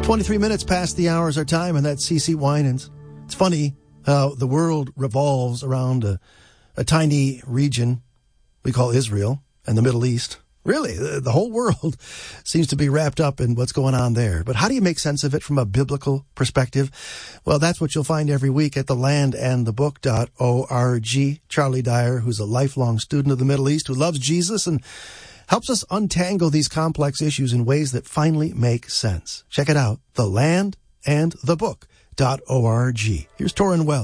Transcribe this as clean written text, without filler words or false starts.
23 minutes past the hour is our time, and that's CeCe Winans. It's funny how the world revolves around a tiny region we call Israel and the Middle East. Really, the whole world seems to be wrapped up in what's going on there. But how do you make sense of it from a biblical perspective? Well, that's what you'll find every week at thelandandthebook.org. Charlie Dyer, who's a lifelong student of the Middle East, who loves Jesus and helps us untangle these complex issues in ways that finally make sense. Check it out, thelandandthebook.org. Here's Torrin Wells.